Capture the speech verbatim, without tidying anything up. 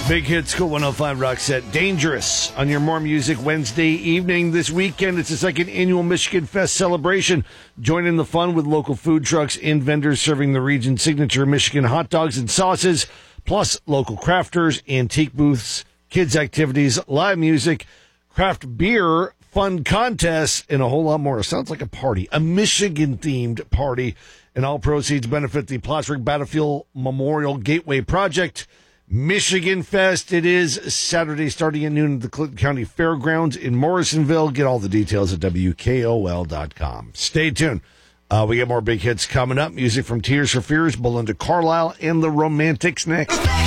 Big Hits, Cool one oh five Rock Set. Dangerous on your More Music Wednesday evening. This weekend, it's the second annual Michigan Fest celebration. Join in the fun with local food trucks and vendors serving the region's signature Michigan hot dogs and sauces, plus local crafters, antique booths, kids' activities, live music, craft beer, fun contests, and a whole lot more. It sounds like a party, a Michigan-themed party, and all proceeds benefit the Plattsburgh Battlefield Memorial Gateway Project. Michigan Fest, it is Saturday starting at noon at the Clinton County Fairgrounds in Morrisonville. Get all the details at W K O L dot com. Stay tuned. Uh, we get more big hits coming up. Music from Tears for Fears, Belinda Carlisle, and the Romantics next.